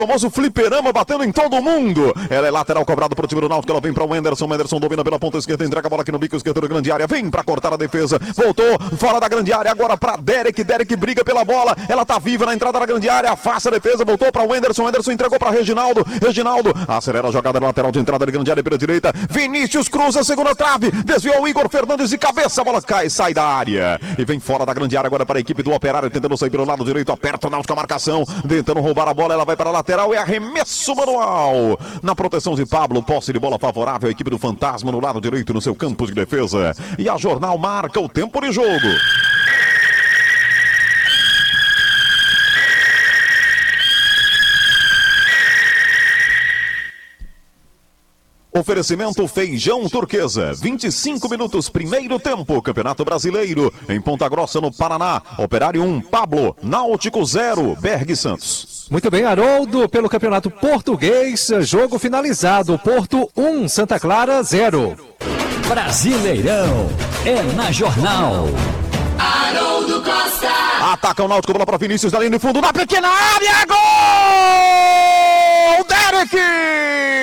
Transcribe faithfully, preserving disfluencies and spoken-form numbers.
famoso fliperama batendo em todo mundo. Ela é lateral cobrado pro time do Náutico. Ela vem para o Anderson. O Anderson domina pela ponta esquerda. Entrega a bola aqui no bico esquerdo da grande área. Vem para cortar a defesa. Voltou fora da grande área. Agora para Derek. Derek briga pela bola. Ela tá viva na entrada da grande área. Afasta a defesa. Voltou para o Anderson. O Anderson entregou para Reginaldo. Reginaldo acelera a jogada lateral de entrada da grande área pela direita. Vinícius cruza, segunda trave. Desviou o Igor Fernandes de cabeça. A bola cai, sai da área. E vem fora da grande área agora para a equipe do Operário. Tentando sair pelo lado direito. Aperta o Náutico a marcação. Tentando roubar a bola. Ela vai para a lateral. E arremessa manual na proteção de Pablo, posse de bola favorável à equipe do Fantasma no lado direito no seu campo de defesa. E a Jornal marca o tempo de jogo. Oferecimento Feijão Turquesa, vinte e cinco minutos, primeiro tempo, Campeonato Brasileiro, em Ponta Grossa, no Paraná. Operário um, Pablo, Náutico zero, Berg Santos. Muito bem, Haroldo, pelo Campeonato Português, jogo finalizado, Porto um, Santa Clara zero. Brasileirão é na Jornal. Haroldo Costa. Ataca o Náutico, bola para Vinícius, da linha de fundo, na pequena área, gol! Derek!